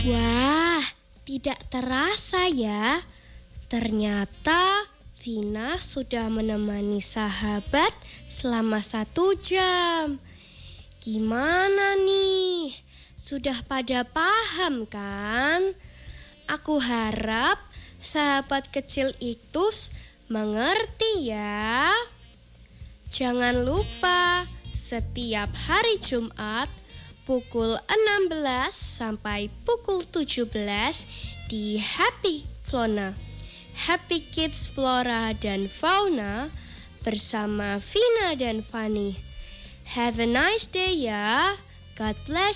Wah, tidak terasa ya. Ternyata Vina sudah menemani sahabat selama 1 jam. Gimana nih? Sudah pada paham kan? Aku harap sahabat kecil itu mengerti ya. Jangan lupa setiap hari Jumat pukul 16 sampai pukul 17 di Happy Flora, Happy Kids Flora dan Fauna bersama Vina dan Fani. Have a nice day ya. God bless.